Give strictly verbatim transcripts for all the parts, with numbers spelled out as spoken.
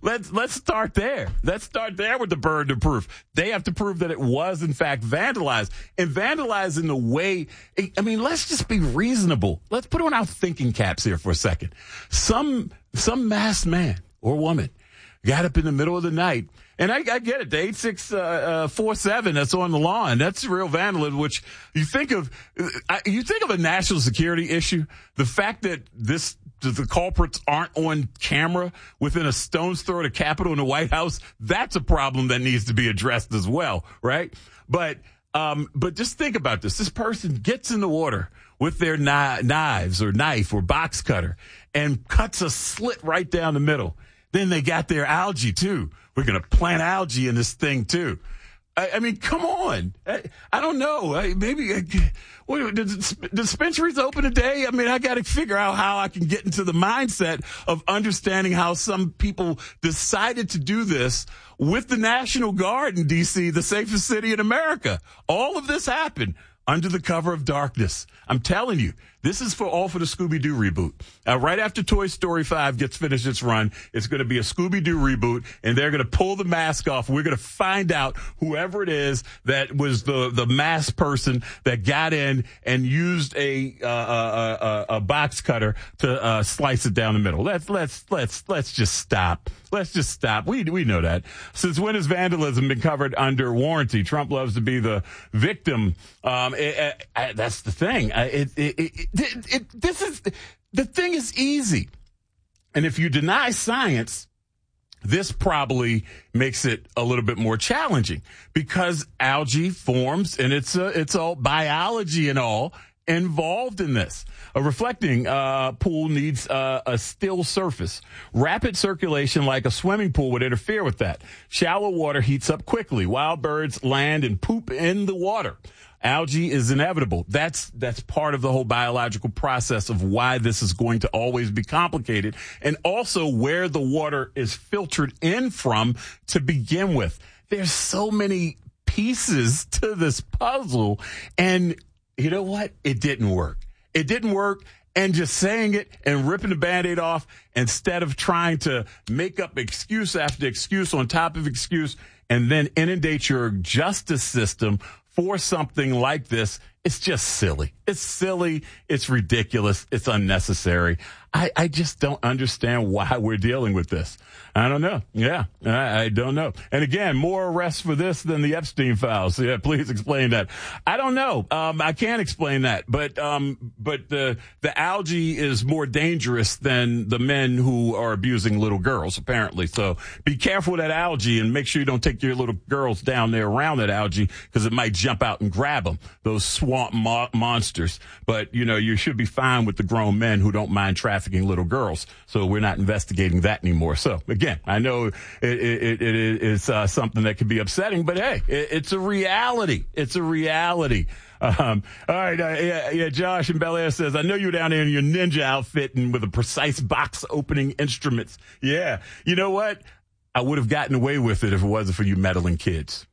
let's let's start there. Let's start there with the burden of proof. They have to prove that it was, in fact, vandalized. And vandalized in the way, I mean, let's just be reasonable. Let's put on our thinking caps here for a second. Some, some masked man or woman got up in the middle of the night. And I, I get it. The eight six four seven that's on the lawn, that's real vandalism, which you think of, you think of a national security issue. The fact that this, the culprits aren't on camera within a stone's throw of the Capitol and the White House, that's a problem that needs to be addressed as well, right? But, um, but just think about this. This person gets in the water with their kni- knives or knife or box cutter and cuts a slit right down the middle. Then they got their algae, too. We're going to plant algae in this thing, too. I, I mean, come on. I, I don't know. I, maybe I, what, the dispensaries open today? I mean, I got to figure out how I can get into the mindset of understanding how some people decided to do this with the National Guard in D C, the safest city in America. All of this happened under the cover of darkness. I'm telling you, this is for all for the Scooby-Doo reboot. Uh, right after Toy Story five gets finished its run, it's going to be a Scooby-Doo reboot, and they're going to pull the mask off. We're going to find out whoever it is that was the, the masked person that got in and used a, uh, a, a, a box cutter to, uh, slice it down the middle. Let's, let's, let's, let's just stop. Let's just stop. We, we know that. Since when has vandalism been covered under warranty? Trump loves to be the victim. Um, it, it, it, that's the thing. It, it, it, it, it, this is, the thing is easy. And if you deny science, this probably makes it a little bit more challenging because algae forms and it's a, it's all biology and all involved in this. A reflecting uh, pool needs uh, a still surface. Rapid circulation like a swimming pool would interfere with that. Shallow water heats up quickly. Wild birds land and poop in the water. Algae is inevitable. That's that's part of the whole biological process of why this is going to always be complicated, and also where the water is filtered in from to begin with. There's so many pieces to this puzzle, and you know what? It didn't work. It didn't work. And just saying it and ripping the Band-Aid off instead of trying to make up excuse after excuse on top of excuse and then inundate your justice system for something like this, it's just silly. It's silly. It's ridiculous. It's unnecessary. I, I just don't understand why we're dealing with this. I don't know. Yeah, I, I don't know. And again, more arrests for this than the Epstein files. Yeah, please explain that. I don't know. Um, I can't explain that. But um, but the the algae is more dangerous than the men who are abusing little girls, apparently. So be careful with that algae and make sure you don't take your little girls down there around that algae because it might jump out and grab them, those swamp mo- monsters. But, you know, you should be fine with the grown men who don't mind trafficking little girls. So we're not investigating that anymore. So, again, I know it, it, it, it is uh, something that can be upsetting, but hey, it, it's a reality. It's a reality. Um, all right. Uh, yeah, yeah, Josh in Bel Air says, I know you were down there in your ninja outfit and with a precise box opening instruments. Yeah. You know what? I would have gotten away with it if it wasn't for you meddling kids.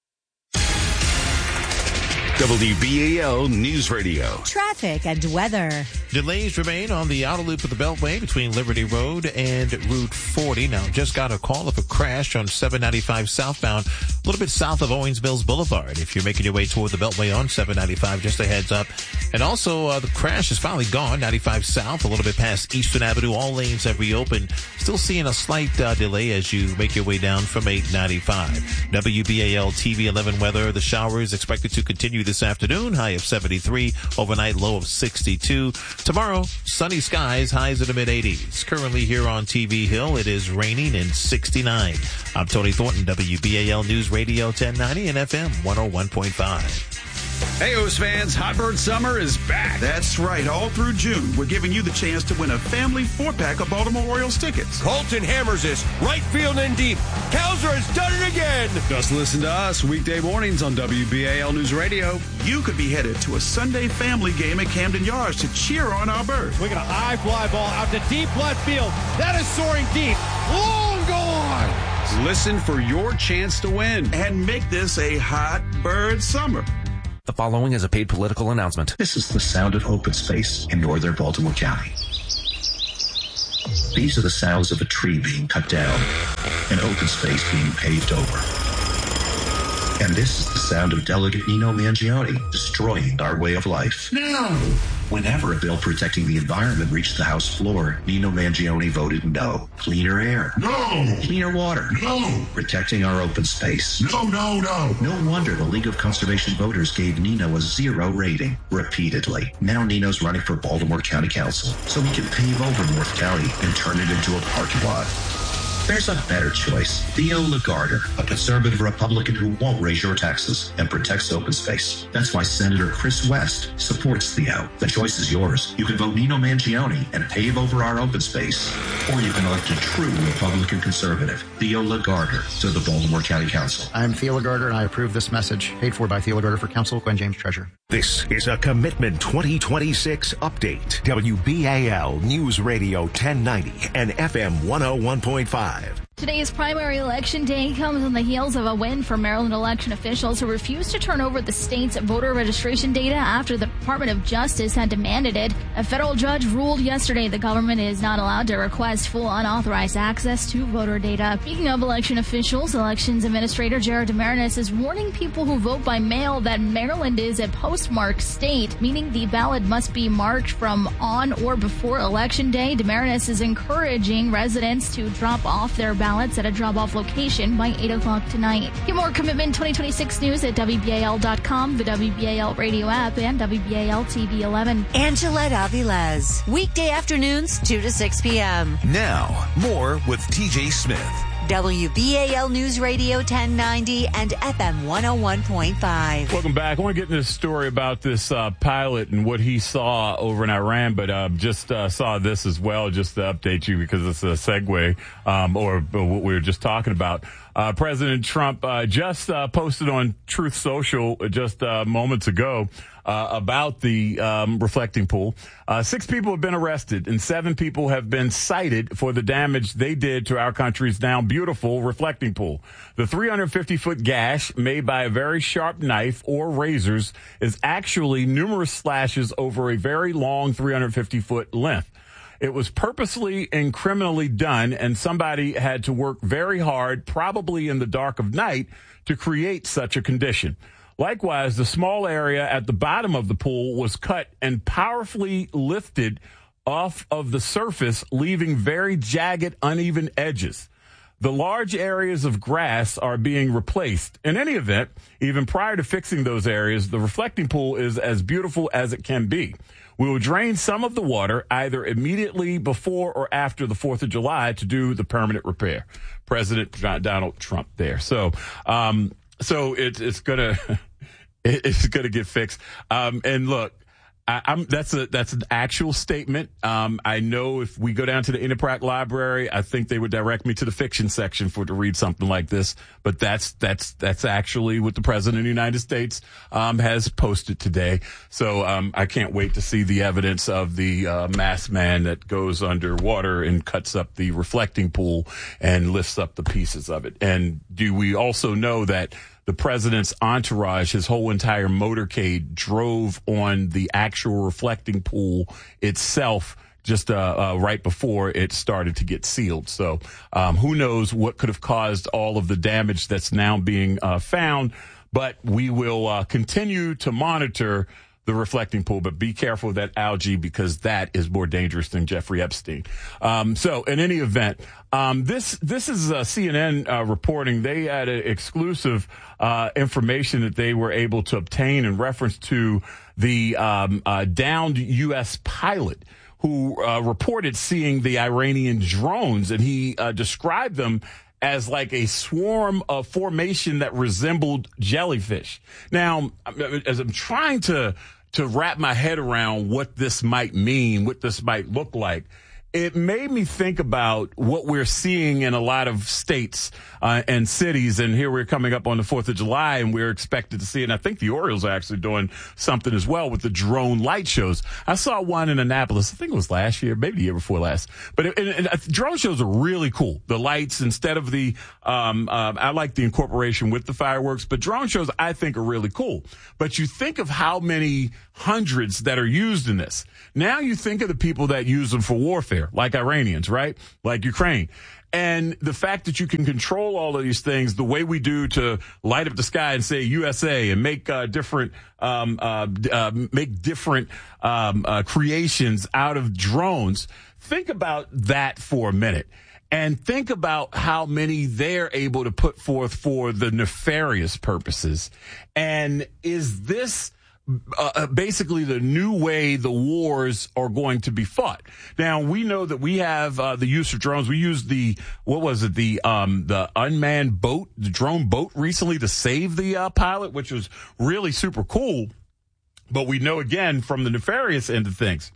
W B A L News Radio. Traffic and weather. Delays remain on the outer loop of the Beltway between Liberty Road and Route forty. Now, just got a call of a crash on seven ninety-five southbound, a little bit south of Owings Mills Boulevard. If you're making your way toward the Beltway on seven ninety-five, just a heads up. And also, uh, the crash is finally gone, ninety-five south, a little bit past Eastern Avenue. All lanes have reopened. Still seeing a slight uh, delay as you make your way down from eight ninety-five. W B A L T V eleven weather. The shower is expected to continue this afternoon, high of seventy-three, overnight low of sixty-two. Tomorrow, sunny skies, highs in the mid eighties. Currently here on T V Hill, it is raining and sixty-nine. I'm Tony Thornton, W B A L News Radio ten ninety and F M one oh one point five. Hey, O's fans, Hot Bird Summer is back. That's right. All through June, we're giving you the chance to win a family four-pack of Baltimore Orioles tickets. Colton hammers this right field and deep. Kowser has done it again. Just listen to us weekday mornings on W B A L News Radio. You could be headed to a Sunday family game at Camden Yards to cheer on our birds. We're going to high fly ball out to deep left field. That is soaring deep. Long gone. Listen for your chance to win. And make this a Hot Bird Summer. The following is a paid political announcement. This is the sound of open space in northern Baltimore County. These are the sounds of a tree being cut down, an open space being paved over. And this is the sound of Delegate Nino Mangione destroying our way of life. No! Whenever a bill protecting the environment reached the House floor, Nino Mangione voted no. Cleaner air. No! Cleaner water. No! Protecting our open space. No, no, no! No wonder the League of Conservation Voters gave Nino a zero rating, repeatedly. Now Nino's running for Baltimore County Council, so he can pave over North County and turn it into a parking lot. There's a better choice. Theo Lagarder, a conservative Republican who won't raise your taxes and protects open space. That's why Senator Chris West supports Theo. The choice is yours. You can vote Nino Mangione and pave over our open space. Or you can elect a true Republican conservative, Theo Lagarder, to the Baltimore County Council. I'm Theo Lagarder, and I approve this message. Paid for by Theo Lagarder for Council, Gwen James, Treasurer. This is a Commitment twenty twenty-six update. W B A L News Radio ten ninety and F M one oh one point five. Today's primary election day comes on the heels of a win for Maryland election officials who refused to turn over the state's voter registration data after the Department of Justice had demanded it. A federal judge ruled yesterday the government is not allowed to request full unauthorized access to voter data. Speaking of election officials, Elections Administrator Jared Demarinis is warning people who vote by mail that Maryland is a postmark state, meaning the ballot must be marked from on or before Election Day. Demarinis is encouraging residents to drop off their ballots ballots at a drop-off location by eight o'clock tonight. Get more Commitment twenty twenty-six news at W B A L dot com, the W B A L radio app, and W B A L T V eleven. Angela Avilés. Weekday afternoons, two to six p.m. Now, more with T J Smith. W B A L News Radio ten ninety and F M one oh one point five. Welcome back. I want to get into this story about this uh, pilot and what he saw over in Iran, but uh, just uh, saw this as well, just to update you because it's a segue, um, or, or what we were just talking about. Uh, President Trump uh, just uh, posted on Truth Social just uh, moments ago uh, about the um, reflecting pool. Uh, six people have been arrested and seven people have been cited for the damage they did to our country's now beautiful reflecting pool. The three hundred fifty foot gash made by a very sharp knife or razors is actually numerous slashes over a very long three hundred fifty foot length. It was purposely and criminally done, and somebody had to work very hard, probably in the dark of night, to create such a condition. Likewise, the small area at the bottom of the pool was cut and powerfully lifted off of the surface, leaving very jagged, uneven edges. The large areas of grass are being replaced. In any event, even prior to fixing those areas, the reflecting pool is as beautiful as it can be. We will drain some of the water either immediately before or after the fourth of July to do the permanent repair. President Donald Trump there. So, um, so it, it's gonna, it, it's gonna get fixed. Um, and look, I, I'm, that's a, that's an actual statement. Um, I know if we go down to the Interprac library, I think they would direct me to the fiction section for to read something like this. But that's, that's, that's actually what the president of the United States, um, has posted today. So, um, I can't wait to see the evidence of the, uh, masked man that goes underwater and cuts up the reflecting pool and lifts up the pieces of it. And do we also know that the president's entourage, his whole entire motorcade, drove on the actual reflecting pool itself just uh, uh, right before it started to get sealed. So um, who knows what could have caused all of the damage that's now being uh, found. But we will uh, continue to monitor the reflecting pool, but be careful of that algae because that is more dangerous than Jeffrey Epstein. Um, so in any event, um, this, this is uh, C N N uh, reporting. They had a exclusive uh, information that they were able to obtain in reference to the um, uh, downed U S pilot who uh, reported seeing the Iranian drones, and he uh, described them as like a swarm of formation that resembled jellyfish. Now, as I'm trying to to wrap my head around what this might mean, what this might look like, it made me think about what we're seeing in a lot of states uh, and cities. And here we're coming up on the fourth of July, and we're expected to see, and I think the Orioles are actually doing something as well with the drone light shows. I saw one in Annapolis. I think it was last year, maybe the year before last. But it, it, it, drone shows are really cool. The lights, instead of the, um, uh, I like the incorporation with the fireworks, but drone shows I think are really cool. But you think of how many hundreds that are used in this. Now you think of the people that use them for warfare. warfare, like Iranians, right? Like Ukraine. And the fact that you can control all of these things the way we do to light up the sky and say U S A and make uh, different um, uh, uh, make different um, uh, creations out of drones. Think about that for a minute. And think about how many they're able to put forth for the nefarious purposes. And is this uh, basically the new way the wars are going to be fought? Now, we know that we have uh, the use of drones. We used the, what was it, the um, the unmanned boat, the drone boat recently to save the uh, pilot, which was really super cool. But we know, again, from the nefarious end of things.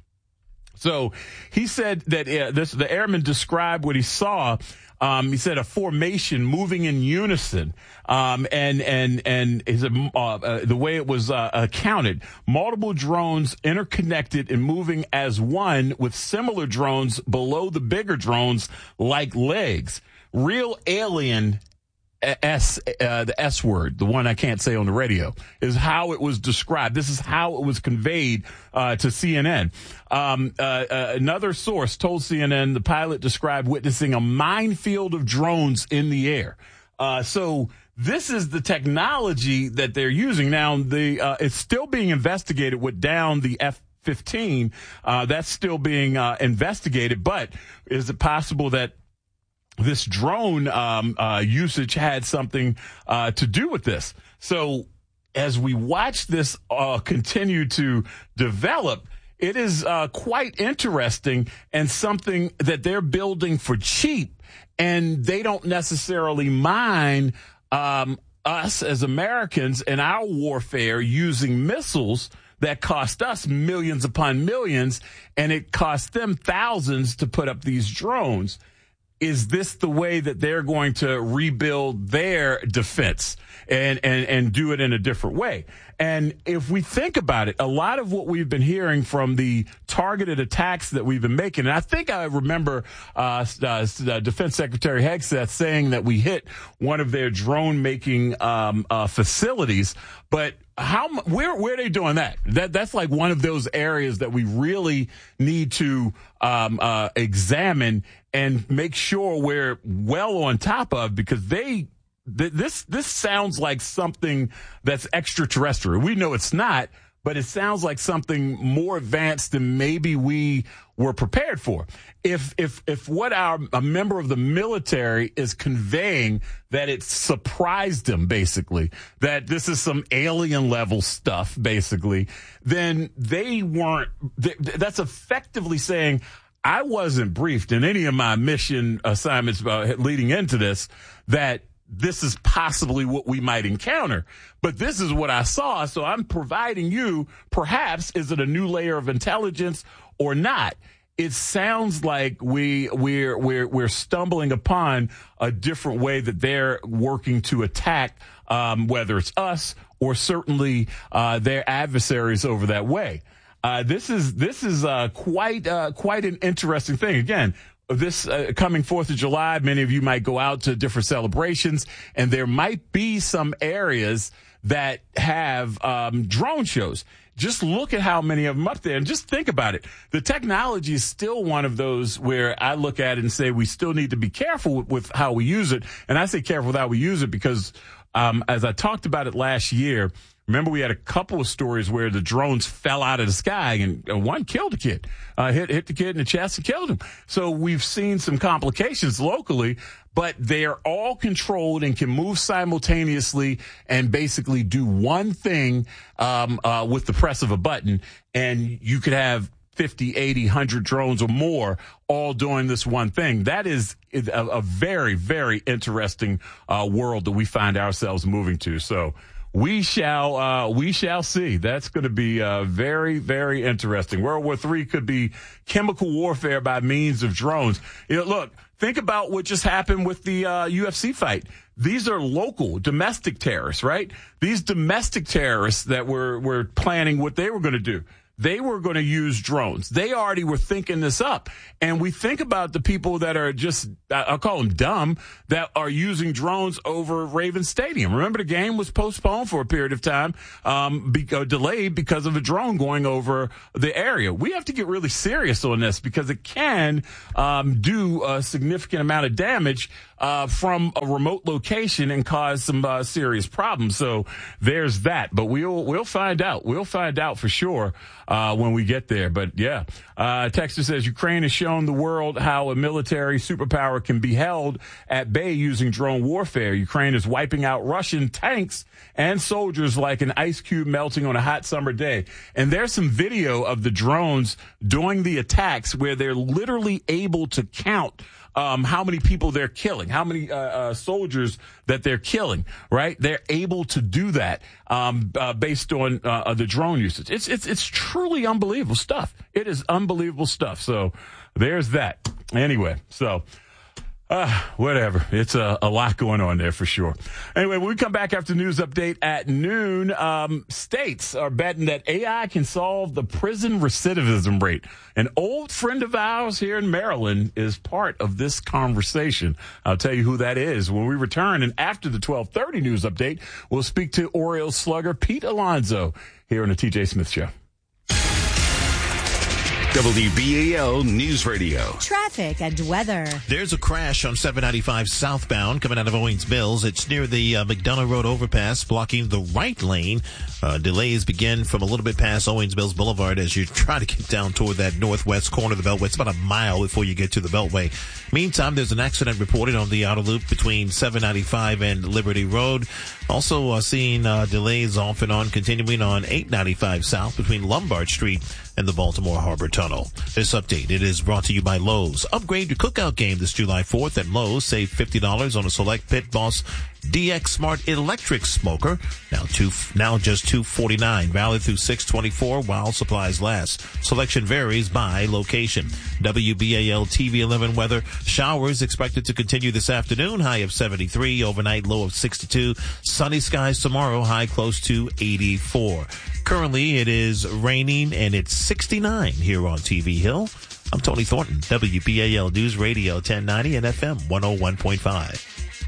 So he said that uh, this, the airman described what he saw. Um, he said a formation moving in unison, um, and and and his, uh, uh, the way it was uh, accounted, multiple drones interconnected and moving as one, with similar drones below the bigger drones like legs. Real alien. S, uh, the S word, the one I can't say on the radio, is how it was described. This is how it was conveyed uh, to C N N. Um, uh, uh, another source told C N N the pilot described witnessing a minefield of drones in the air. Uh, so this is the technology that they're using. Now, the uh, it's still being investigated with down the F fifteen. Uh, that's still being uh, investigated. But is it possible that this drone um, uh, usage had something uh, to do with this? So as we watch this uh, continue to develop, it is uh, quite interesting and something that they're building for cheap, and they don't necessarily mind um, us as Americans in our warfare using missiles that cost us millions upon millions, and it cost them thousands to put up these drones. Is this the way that they're going to rebuild their defense and, and, and do it in a different way? And if we think about it, a lot of what we've been hearing from the targeted attacks that we've been making, and I think I remember uh, uh, Defense Secretary Hegseth saying that we hit one of their drone-making um, uh, facilities, but how where where are they doing that? That that's like one of those areas that we really need to um, uh, examine and make sure we're well on top of, because they th- this this sounds like something that's extraterrestrial. We know it's not, but it sounds like something more advanced than maybe we were prepared for. If if if what our a member of the military is conveying, that it surprised them, basically, that this is some alien level stuff, basically, then they weren't. Th- that's effectively saying, I wasn't briefed in any of my mission assignments uh, leading into this that this is possibly what we might encounter. But this is what I saw, so I'm providing you, perhaps, is it a new layer of intelligence or not? It sounds like we we're we're we're stumbling upon a different way that they're working to attack, um, whether it's us or certainly uh, their adversaries over that way. Uh, this is this is uh, quite uh, quite an interesting thing. Again, this uh, coming fourth of July, many of you might go out to different celebrations, and there might be some areas that have um, drone shows. Just look at how many of them up there, and just think about it. The technology is still one of those where I look at it and say we still need to be careful with, with how we use it. And I say careful with how we use it because, um, as I talked about it last year, remember we had a couple of stories where the drones fell out of the sky and uh, one killed a kid, uh, hit hit the kid in the chest and killed him. So we've seen some complications locally, but they're all controlled and can move simultaneously and basically do one thing um, uh, with the press of a button, and you could have fifty, eighty, one hundred drones or more all doing this one thing. That is a, a very, very interesting uh, world that we find ourselves moving to. So we shall uh, we shall see. That's going to be uh, very, very interesting. World War Three could be chemical warfare by means of drones. You know, look, think about what just happened with the uh, U F C fight. These are local, domestic terrorists, right? These domestic terrorists that were, were planning what they were going to do. they were going to use drones. They already were thinking this up. And we think about the people that are just, I'll call them dumb, that are using drones over Ravens Stadium. Remember, the game was postponed for a period of time, um, be, uh, delayed because of a drone going over the area. We have to get really serious on this because it can um, do a significant amount of damage uh, from a remote location and cause some uh, serious problems. So there's that. But we'll we'll find out. We'll find out for sure uh, when we get there. But yeah, uh, Texter says Ukraine has shown the world how a military superpower can be held at bay using drone warfare. Ukraine is wiping out Russian tanks and soldiers like an ice cube melting on a hot summer day. And there's some video of the drones doing the attacks where they're literally able to count Um, how many people they're killing, how many uh, uh, soldiers that they're killing, right? They're able to do that um, uh, based on uh, the drone usage. It's it's it's truly unbelievable stuff. It is unbelievable stuff. So there's that. Anyway, so uh, whatever. It's a, a lot going on there for sure. Anyway, when we come back after news update at noon, um, states are betting that A I can solve the prison recidivism rate. An old friend of ours here in Maryland is part of this conversation. I'll tell you who that is when we return. And after the twelve thirty news update, we'll speak to Orioles slugger Pete Alonso here on the T J Smith Show. W B A L News Radio. Traffic and weather. There's a crash on seven ninety-five southbound coming out of Owings Mills. It's near the uh, McDonough Road overpass, blocking the right lane. Uh, delays begin from a little bit past Owings Mills Boulevard as you try to get down toward that northwest corner of the Beltway. It's about a mile before you get to the Beltway. Meantime, there's an accident reported on the outer loop between seven ninety-five and Liberty Road. Also uh, seeing uh, delays off and on continuing on eight ninety-five south between Lombard Street and the Baltimore Harbor Tunnel. This update, it is brought to you by Lowe's. Upgrade your cookout game this July fourth at Lowe's. Save fifty dollars on a select Pit Boss D X Smart Electric Smoker. Now two, now just two forty-nine. Valid through six twenty-four while supplies last. Selection varies by location. W B A L T V eleven weather. Showers expected to continue this afternoon. High of seventy-three. Overnight low of sixty-two. Sunny skies tomorrow. High close to eighty-four. Currently it is raining and it's sixty-nine here on T V Hill. I'm Tony Thornton, W B A L News Radio ten ninety and F M one oh one point five.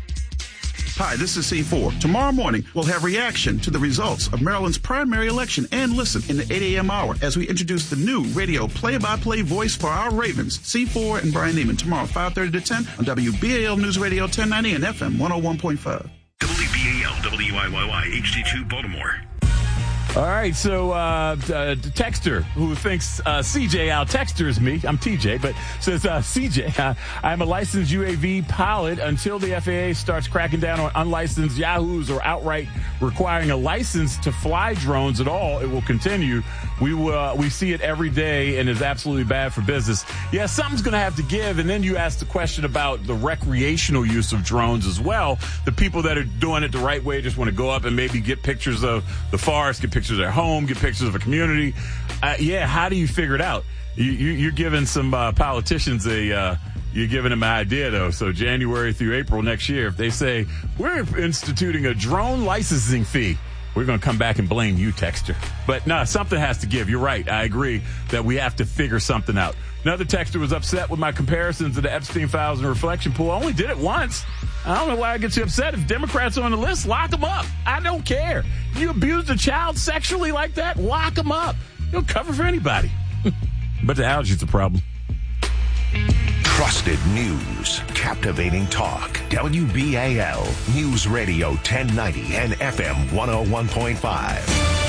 Hi, this is C four. Tomorrow morning, we'll have reaction to the results of Maryland's primary election and listen in the eight a.m. hour as we introduce the new radio play-by-play voice for our Ravens, C four and Brian Neiman, tomorrow five thirty to ten on W B A L News Radio ten ninety and F M one oh one point five. W B A L W I Y Y H D two Baltimore. All right, so uh, uh Texter, who thinks uh, C J out Texter is me. I'm T J, but says uh, C J, uh, I'm a licensed U A V pilot. Until the F A A starts cracking down on unlicensed Yahoos or outright requiring a license to fly drones at all, it will continue. We will, uh, we see it every day, and it's absolutely bad for business. Yeah, something's going to have to give. And then you ask the question about the recreational use of drones as well. The people that are doing it the right way just want to go up and maybe get pictures of the forest, get pictures of their home, get pictures of a community. Uh, yeah, how do you figure it out? You, you, you're giving some uh, politicians a, uh, you're giving them an idea, though. So January through April next year, if they say, we're instituting a drone licensing fee, we're going to come back and blame you, Texter. But no, something has to give. You're right. I agree that we have to figure something out. Another texter was upset with my comparisons of the Epstein files and reflection pool. I only did it once. I don't know why I get you upset. If Democrats are on the list, lock them up. I don't care. If you abused a child sexually like that, lock them up. You'll cover for anybody. But the allergies a problem. Trusted news, captivating talk. W B A L News Radio ten ninety and F M one oh one point five.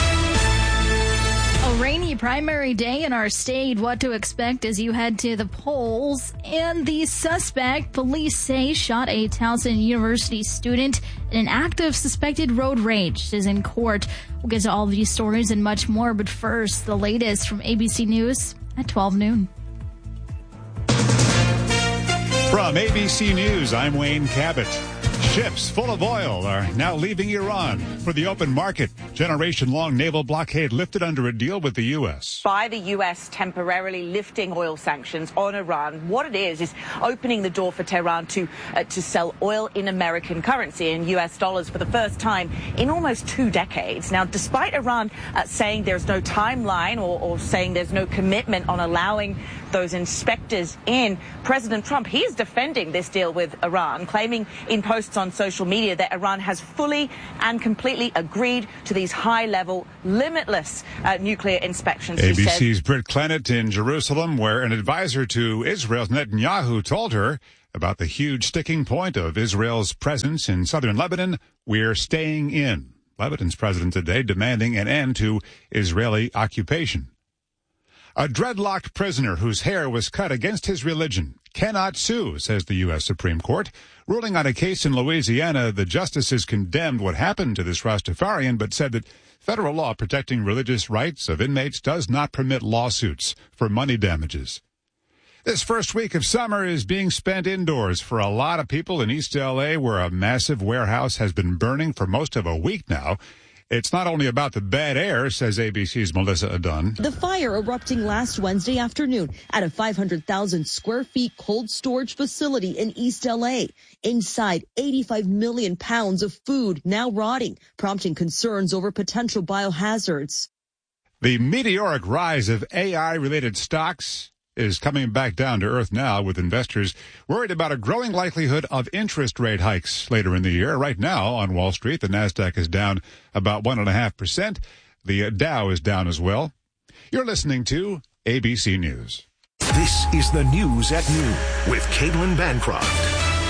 A rainy primary day in our state. What to expect as you head to the polls. And the suspect, police say, shot a Towson University student in an act of suspected road rage, is in court. We'll get to all of these stories and much more. But first, the latest from A B C News at twelve noon. From A B C News, I'm Wayne Cabot. Ships full of oil are now leaving Iran for the open market. Generation-long naval blockade lifted under a deal with the U S. By the U S temporarily lifting oil sanctions on Iran, what it is is opening the door for Tehran to uh, to sell oil in American currency, in U S dollars, for the first time in almost two decades. Now, despite Iran uh, saying there's no timeline or, or saying there's no commitment on allowing those inspectors in, President Trump, he is defending this deal with Iran, claiming in posts on social media that Iran has fully and completely agreed to these high-level, limitless uh, nuclear inspections. A B C's Britt Clennett in Jerusalem, where an advisor to Israel's Netanyahu told her about the huge sticking point of Israel's presence in southern Lebanon. We're staying in. Lebanon's president today demanding an end to Israeli occupation. A dreadlocked prisoner whose hair was cut against his religion cannot sue, says the U S Supreme Court. Ruling on a case in Louisiana, the justices condemned what happened to this Rastafarian, but said that federal law protecting religious rights of inmates does not permit lawsuits for money damages. This first week of summer is being spent indoors for a lot of people in East L A, where a massive warehouse has been burning for most of a week now. It's not only about the bad air, says A B C's Melissa Adun. The fire erupting last Wednesday afternoon at a five hundred thousand square feet cold storage facility in East L A. Inside, eighty-five million pounds of food now rotting, prompting concerns over potential biohazards. The meteoric rise of A I-related stocks is coming back down to earth now, with investors worried about a growing likelihood of interest rate hikes later in the year. Right now on Wall Street, the Nasdaq is down about one point five percent. The Dow is down as well. You're listening to A B C News. This is the News at Noon with Caitlin Bancroft.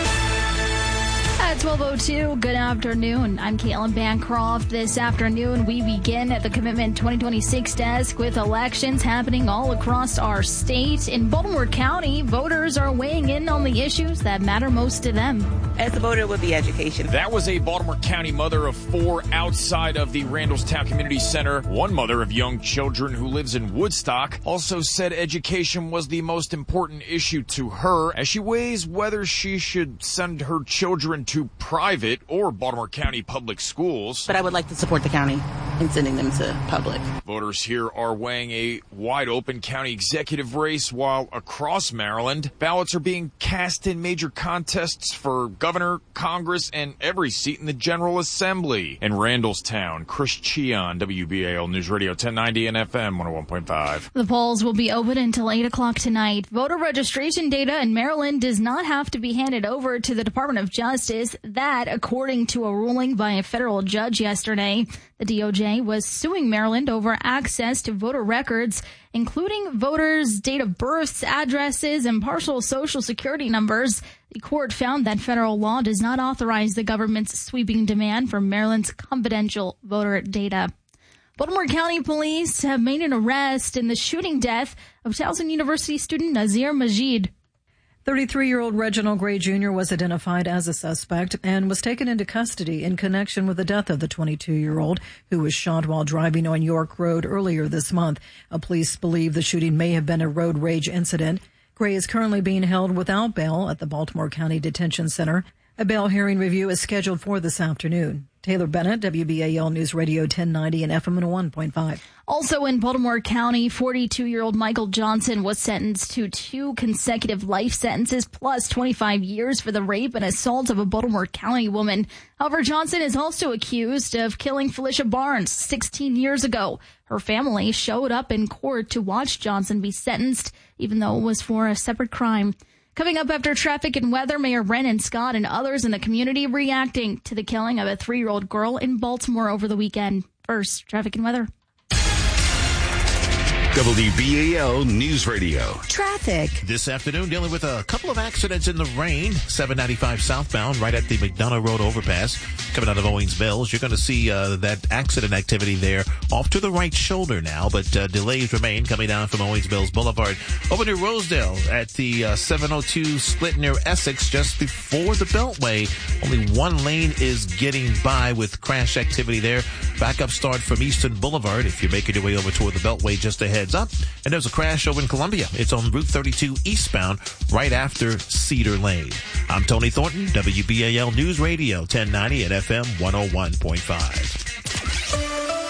At twelve oh two, good afternoon. I'm Caitlin Bancroft. This afternoon, we begin at the Commitment twenty twenty-six desk with elections happening all across our state. In Baltimore County, voters are weighing in on the issues that matter most to them. As a voter, it would be education. That was a Baltimore County mother of four outside of the Randallstown Community Center. One mother of young children who lives in Woodstock also said education was the most important issue to her as she weighs whether she should send her children to private or Baltimore County public schools. But I would like to support the county in sending them to public. Voters here are weighing a wide open county executive race, while across Maryland, ballots are being cast in major contests for governor, Congress, and every seat in the General Assembly. In Randallstown, Chris Cheon, W B A L News Radio ten ninety and F M one oh one point five. The polls will be open until eight o'clock tonight. Voter registration data in Maryland does not have to be handed over to the Department of Justice. That, according to a ruling by a federal judge yesterday. The D O J was suing Maryland over access to voter records, including voters' date of births, addresses, and partial social security numbers. The court found that federal law does not authorize the government's sweeping demand for Maryland's confidential voter data. Baltimore County Police have made an arrest in the shooting death of Towson University student Nazir Majid. thirty-three-year-old Reginald Gray Junior was identified as a suspect and was taken into custody in connection with the death of the twenty-two-year-old who was shot while driving on York Road earlier this month. Police believe the shooting may have been a road rage incident. Gray is currently being held without bail at the Baltimore County Detention Center. A bail hearing review is scheduled for this afternoon. Taylor Bennett, W B A L News Radio ten ninety and F M one oh one point five. Also in Baltimore County, forty-two-year-old Michael Johnson was sentenced to two consecutive life sentences plus twenty-five years for the rape and assault of a Baltimore County woman. However, Johnson is also accused of killing Felicia Barnes sixteen years ago. Her family showed up in court to watch Johnson be sentenced, even though it was for a separate crime. Coming up after traffic and weather, Mayor Brennan Scott and others in the community reacting to the killing of a three-year-old girl in Baltimore over the weekend. First, traffic and weather. W B A L News Radio. Traffic. This afternoon, dealing with a couple of accidents in the rain. seven ninety-five southbound, right at the McDonough Road overpass. Coming out of Owings Mills, you're going to see uh, that accident activity there off to the right shoulder now, but uh, delays remain coming down from Owings Mills Boulevard. Over near Rosedale at the uh, seven oh two split near Essex, just before the Beltway. Only one lane is getting by with crash activity there. Backup start from Eastern Boulevard if you're making your way over toward the Beltway, just ahead. Up. And there's a crash over in Columbia. It's on Route thirty-two eastbound right after Cedar Lane. I'm Tony Thornton, W B A L News Radio ten ninety at F M one oh one point five.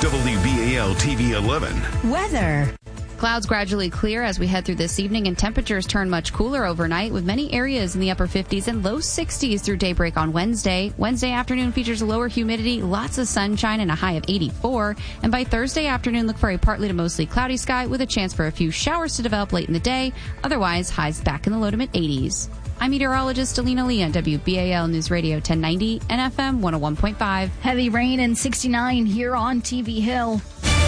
W B A L T V eleven. Weather. Clouds gradually clear as we head through this evening, and temperatures turn much cooler overnight, with many areas in the upper fifties and low sixties through daybreak on Wednesday. Wednesday afternoon features lower humidity, lots of sunshine, and a high of eighty-four. And by Thursday afternoon, look for a partly to mostly cloudy sky with a chance for a few showers to develop late in the day. Otherwise, highs back in the low to mid eighties. I'm meteorologist Alina Lee on W B A L News Radio ten ninety and F M one oh one point five. Heavy rain and sixty-nine here on T V Hill.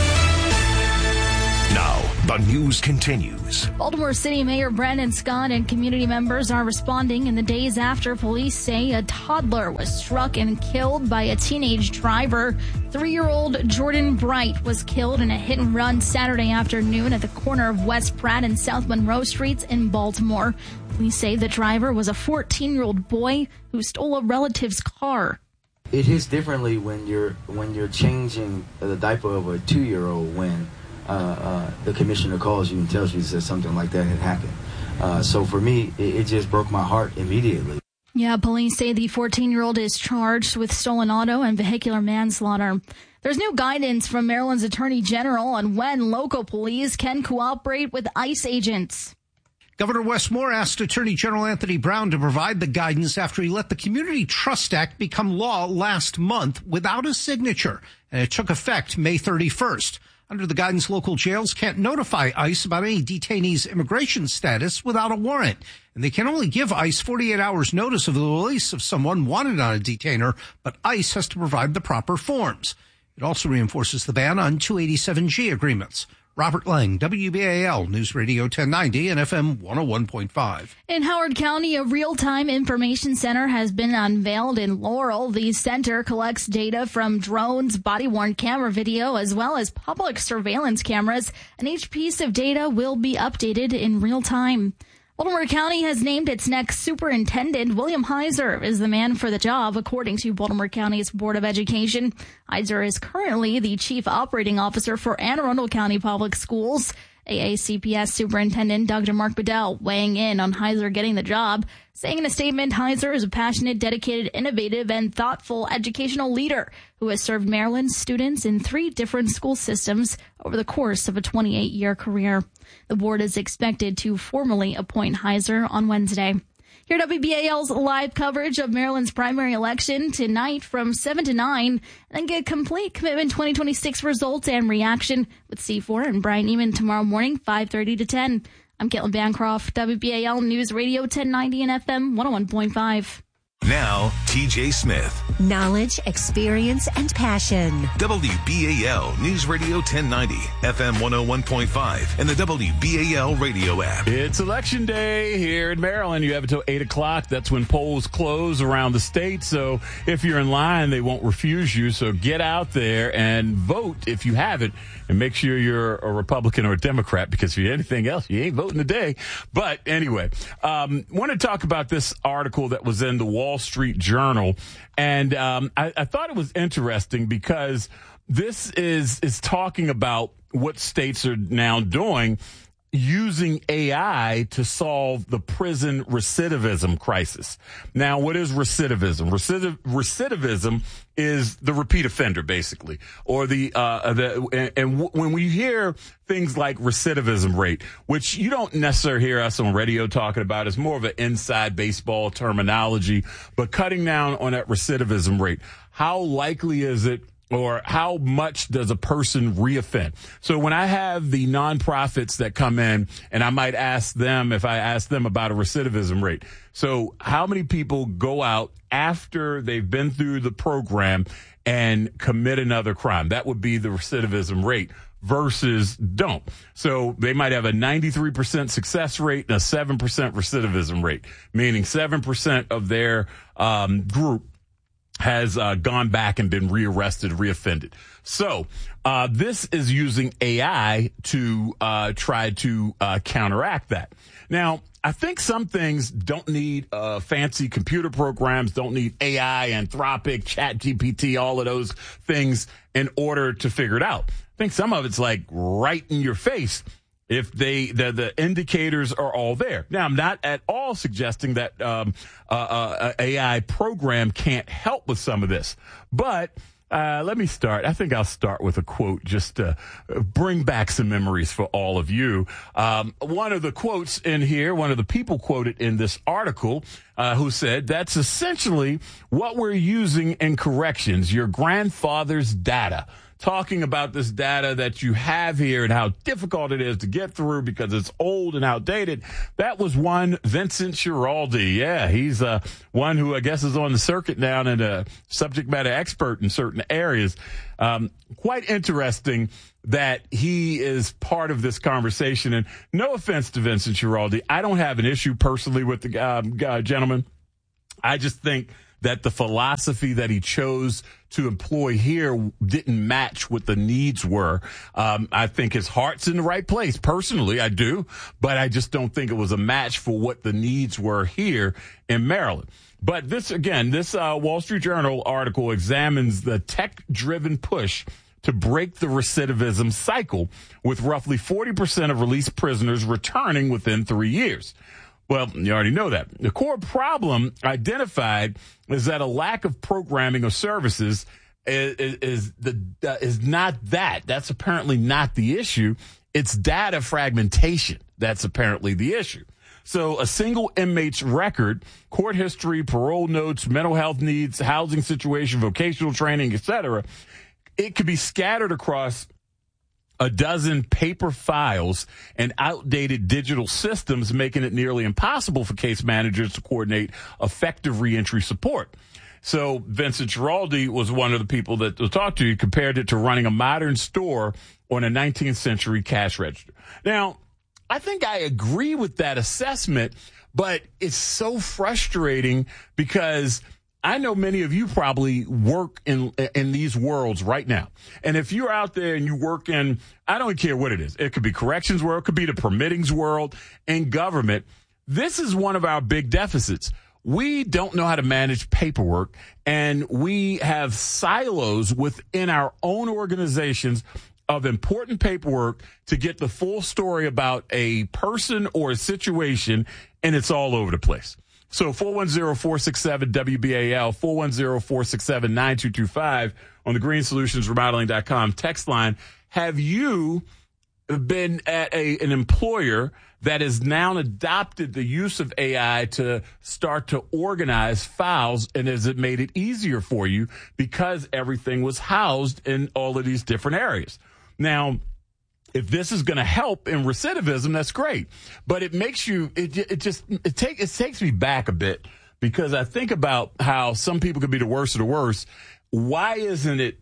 Now, the news continues. Baltimore City Mayor Brandon Scott and community members are responding in the days after police say a toddler was struck and killed by a teenage driver. Three-year-old Jordan Bright was killed in a hit-and-run Saturday afternoon at the corner of West Pratt and South Monroe Streets in Baltimore. Police say the driver was a fourteen-year-old boy who stole a relative's car. It hits differently when you're when you're changing the diaper of a two-year-old when Uh, uh, the commissioner calls you and tells you that something like that had happened. Uh, so for me, it, it just broke my heart immediately. Yeah, police say the fourteen-year-old is charged with stolen auto and vehicular manslaughter. There's new guidance from Maryland's Attorney General on when local police can cooperate with ICE agents. Governor Wes Moore asked Attorney General Anthony Brown to provide the guidance after he let the Community Trust Act become law last month without a signature, and it took effect May thirty-first. Under the guidance, local jails can't notify ICE about any detainee's immigration status without a warrant, and they can only give ICE forty-eight hours notice of the release of someone wanted on a detainer, but ICE has to provide the proper forms. It also reinforces the ban on two eighty-seven G agreements. Robert Lang, W B A L News Radio ten ninety and F M one oh one point five. In Howard County, a real-time information center has been unveiled in Laurel. The center collects data from drones, body-worn camera video, as well as public surveillance cameras, and each piece of data will be updated in real time. Baltimore County has named its next superintendent. William Heiser is the man for the job, according to Baltimore County's Board of Education. Heiser is currently the chief operating officer for Anne Arundel County Public Schools. A A C P S Superintendent Doctor Mark Bedell weighing in on Heiser getting the job, saying in a statement, Heiser is a passionate, dedicated, innovative, and thoughtful educational leader who has served Maryland students in three different school systems over the course of a twenty-eight year career. The board is expected to formally appoint Heiser on Wednesday. Here W B A L's live coverage of Maryland's primary election tonight from seven to nine, and get complete Commitment twenty twenty-six results and reaction with C four and Brian Eamon tomorrow morning, five thirty to ten. I'm Caitlin Bancroft, W B A L News Radio ten ninety and F M one oh one point five. Now, T J Smith. Knowledge, experience, and passion. W B A L News Radio ten ninety, F M one oh one point five, and the W B A L radio app. It's election day here in Maryland. You have until eight o'clock. That's when polls close around the state. So if you're in line, they won't refuse you. So get out there and vote if you haven't. And make sure you're a Republican or a Democrat, because if you're anything else, you ain't voting today. But anyway, um, want to talk about this article that was in the Wall Street Journal. And um, I, I thought it was interesting because this is is talking about what states are now doing using A I to solve the prison recidivism crisis. Now, what is recidivism? Recidiv- recidivism is the repeat offender, basically, or the, uh, the, and, and w- when we hear things like recidivism rate, which you don't necessarily hear us on radio talking about, it's more of an inside baseball terminology, but cutting down on that recidivism rate, how likely is it, or how much does a person reoffend? So when I have the nonprofits that come in, and I might ask them, if I ask them about a recidivism rate. So how many people go out after they've been through the program and commit another crime? That would be the recidivism rate versus don't. So they might have a ninety-three percent success rate and a seven percent recidivism rate, meaning seven percent of their um, group has uh, gone back and been rearrested, reoffended. So uh, this is using A I to uh, try to uh, counteract that. Now, I think some things don't need uh, fancy computer programs, don't need A I, Anthropic, ChatGPT, all of those things in order to figure it out. I think some of it's like right in your face. If they, the, the indicators are all there. Now, I'm not at all suggesting that um, uh, uh, A I program can't help with some of this, but Uh, let me start. I think I'll start with a quote just to bring back some memories for all of you. Um, one of the quotes in here, one of the people quoted in this article, uh, who said, that's essentially what we're using in corrections, your grandfather's data. Talking about this data that you have here and how difficult it is to get through because it's old and outdated. That was one Vincent Schiraldi. Yeah, he's uh, one who I guess is on the circuit now and a subject matter expert in certain areas. Um, quite interesting that he is part of this conversation. And no offense to Vincent Schiraldi, I don't have an issue personally with the um, uh, gentleman. I just think that the philosophy that he chose to employ here didn't match what the needs were. Um, I think his heart's in the right place. Personally, I do, but I just don't think it was a match for what the needs were here in Maryland. But this, again, this uh, Wall Street Journal article examines the tech-driven push to break the recidivism cycle, with roughly forty percent of released prisoners returning within three years. Well, you already know that. The core problem identified is that a lack of programming of services is, is, is, the, uh, is not that. That's apparently not the issue. It's data fragmentation. That's apparently the issue. So a single inmate's record, court history, parole notes, mental health needs, housing situation, vocational training, et cetera, it could be scattered across a dozen paper files and outdated digital systems, making it nearly impossible for case managers to coordinate effective reentry support. So Vincent Schiraldi was one of the people that to talk to you, compared it to running a modern store on a nineteenth century cash register. Now, I think I agree with that assessment, but it's so frustrating because I know many of you probably work in in these worlds right now. And if you're out there and you work in, I don't care what it is. It could be corrections world, it could be the permittings world and government. This is one of our big deficits. We don't know how to manage paperwork, and we have silos within our own organizations of important paperwork to get the full story about a person or a situation, and it's all over the place. So four one zero, four six seven, W B A L, four one zero, four six seven, nine two two five on the green solutions remodeling dot com text line. Have you been at a an employer that has now adopted the use of A I to start to organize files, and has it made it easier for you because everything was housed in all of these different areas? Now, if this is going to help in recidivism, that's great. But it makes you, it, it just, it, take, it takes me back a bit, because I think about how some people could be the worst of the worst. Why isn't it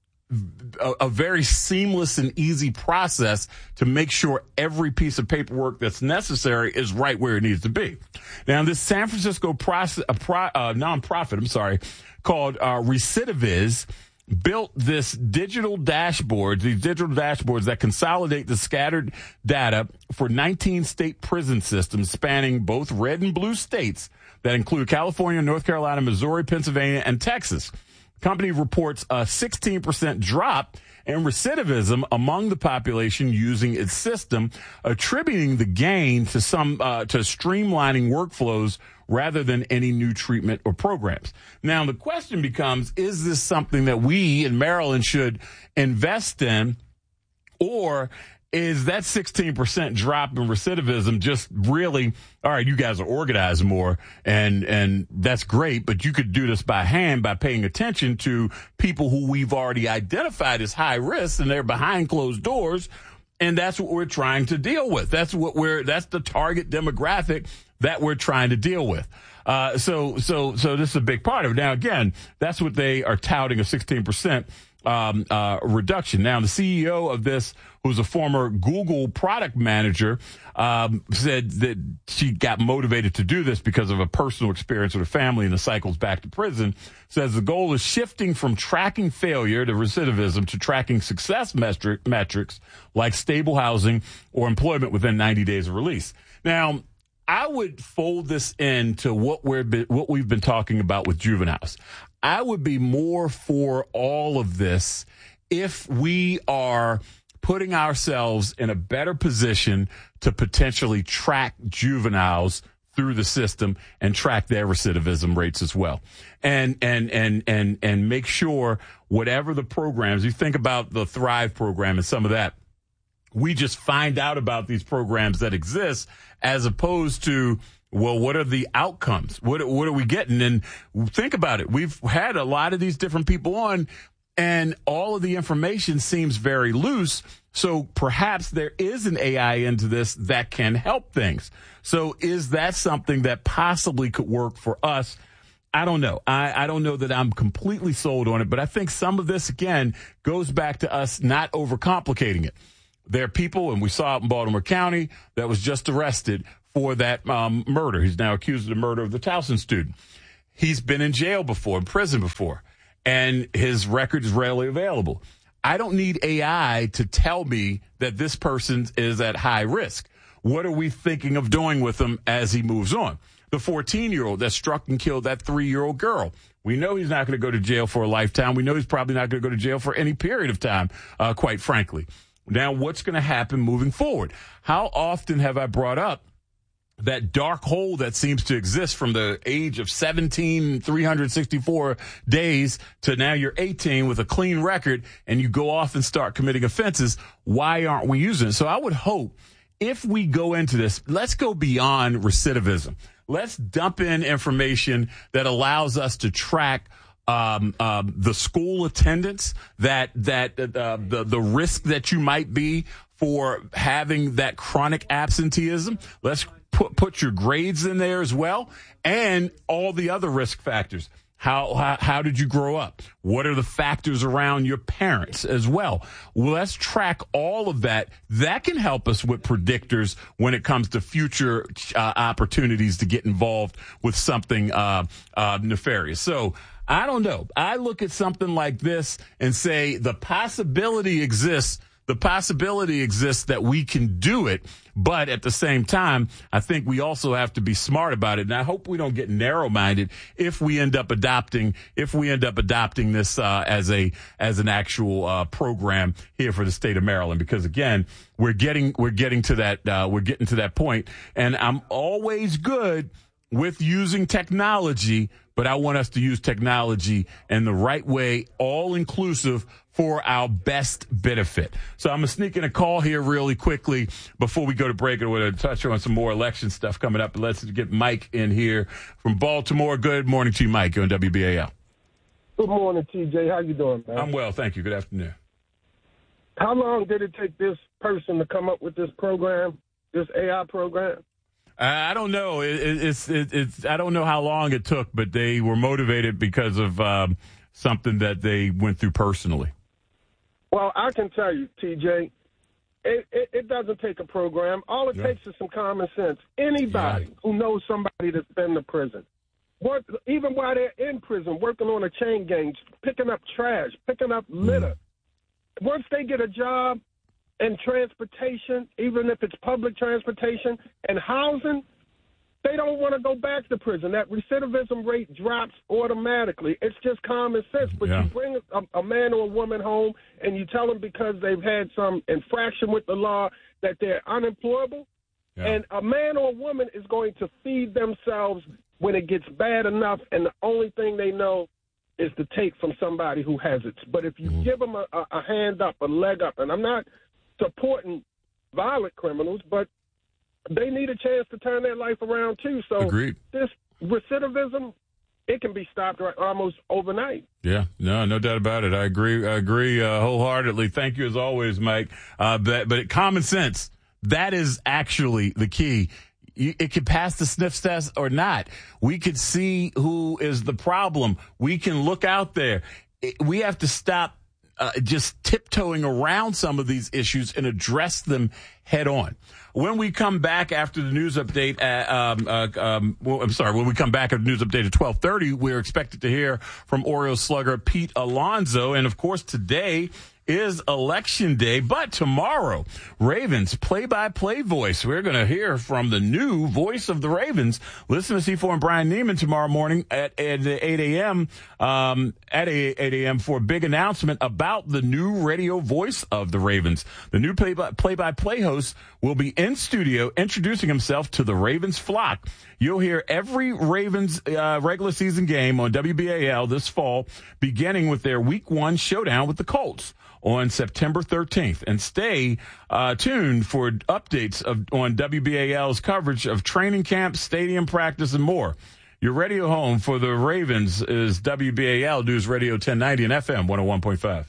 a, a very seamless and easy process to make sure every piece of paperwork that's necessary is right where it needs to be? Now, this San Francisco process, a pro, uh, nonprofit, I'm sorry, called uh, Recidiviz, built this digital dashboard, these digital dashboards that consolidate the scattered data for nineteen state prison systems spanning both red and blue states that include California, North Carolina, Missouri, Pennsylvania, and Texas. The company reports a sixteen percent drop in recidivism among the population using its system, attributing the gain to some uh, to streamlining workflows rather than any new treatment or programs. Now, the question becomes, is this something that we in Maryland should invest in, or is that sixteen percent drop in recidivism just really, all right, you guys are organized more, and and that's great, but you could do this by hand by paying attention to people who we've already identified as high risk, and they're behind closed doors, and that's what we're trying to deal with. That's what we're, that's the target demographic that we're trying to deal with. Uh, so, so, so this is a big part of it. Now, again, that's what they are touting, a sixteen percent um, uh, reduction. Now, the C E O of this, who's a former Google product manager, um, said that she got motivated to do this because of a personal experience with her family and the cycles back to prison. Says the goal is shifting from tracking failure to recidivism to tracking success metric, metrics like stable housing or employment within ninety days of release. Now, I would fold this into what we're been, what we've been talking about with juveniles. I would be more for all of this if we are putting ourselves in a better position to potentially track juveniles through the system and track their recidivism rates as well. And, and, and, and, and make sure whatever the programs, you think about the Thrive program and some of that, we just find out about these programs that exist as opposed to, well, what are the outcomes? What, what are we getting? And think about it. We've had a lot of these different people on, and all of the information seems very loose. So perhaps there is an A I into this that can help things. So is that something that possibly could work for us? I don't know. I, I don't know that I'm completely sold on it, but I think some of this, again, goes back to us not overcomplicating it. There are people, and we saw it in Baltimore County, that was just arrested for that um, murder. He's now accused of the murder of the Towson student. He's been in jail before, in prison before, and his record is readily available. I don't need A I to tell me that this person is at high risk. What are we thinking of doing with him as he moves on? The fourteen-year-old that struck and killed that three-year-old girl. We know he's not going to go to jail for a lifetime. We know he's probably not going to go to jail for any period of time, uh, quite frankly. Now, what's going to happen moving forward? How often have I brought up that dark hole that seems to exist from the age of seventeen, three hundred sixty-four days to now you're eighteen with a clean record and you go off and start committing offenses? Why aren't we using it? So I would hope if we go into this, let's go beyond recidivism. Let's dump in information that allows us to track Um, um, the school attendance, that that uh, the the risk that you might be for having that chronic absenteeism. Let's put put your grades in there as well, and all the other risk factors. How, how how did you grow up? What are the factors around your parents as well? Well, let's track all of that. That can help us with predictors when it comes to future uh, opportunities to get involved with something uh, uh, nefarious. So I don't know. I look at something like this and say the possibility exists. The possibility exists that we can do it. But at the same time, I think we also have to be smart about it. And I hope we don't get narrow-minded if we end up adopting, if we end up adopting this, uh, as a, as an actual, uh, program here for the state of Maryland. Because again, we're getting, we're getting to that, uh, we're getting to that point. And I'm always good with using technology, but I want us to use technology in the right way, all inclusive for our best benefit. So I'm going to sneak in a call here really quickly before we go to break. I want to touch on some more election stuff coming up. But let's get Mike in here from Baltimore. Good morning to you, Mike. You're on W B A L. Good morning, T J. How you doing, man? I'm well, thank you. Good afternoon. How long did it take this person to come up with this program, this A I program? I don't know. It, it, it's it, it's I don't know how long it took, but they were motivated because of um, something that they went through personally. Well, I can tell you, T J, it, it, it doesn't take a program. All it yeah. takes is some common sense. Anybody yeah. who knows somebody that's been to prison, work, even while they're in prison, working on a chain gang, picking up trash, picking up litter. Mm. Once they get a job, and transportation, even if it's public transportation, and housing, they don't want to go back to prison. That recidivism rate drops automatically. It's just common sense. But yeah. you bring a, a man or a woman home and you tell them because they've had some infraction with the law that they're unemployable, yeah. and a man or a woman is going to feed themselves when it gets bad enough, and the only thing they know is to take from somebody who has it. But if you mm-hmm. give them a, a hand up, a leg up, and I'm not supporting violent criminals, but they need a chance to turn their life around too. So Agreed. This recidivism, it can be stopped right, almost overnight. Yeah, no, no doubt about it. I agree. I agree uh, wholeheartedly. Thank you as always, Mike. Uh, but, but common sense, that is actually the key. It could pass the sniff test or not. We could see who is the problem. We can look out there. We have to stop Uh, just tiptoeing around some of these issues and address them head on. When we come back after the news update, at, um, uh, um, well, I'm sorry, when we come back after the news update at twelve thirty, we're expected to hear from Orioles slugger Pete Alonso. And of course, today is Election Day, but tomorrow, Ravens play-by-play voice. We're going to hear from the new voice of the Ravens. Listen to C four and Brian Neiman tomorrow morning at, at eight a.m. Um, at eight a.m. for a big announcement about the new radio voice of the Ravens. The new play-by- play-by-play host will be in studio introducing himself to the Ravens flock. You'll hear every Ravens uh, regular season game on W B A L this fall, beginning with their week one showdown with the Colts on September thirteenth. And stay uh, tuned for updates of, on W B A L's coverage of training camp, stadium practice, and more. Your radio home for the Ravens is W B A L News Radio ten ninety and F M one oh one point five.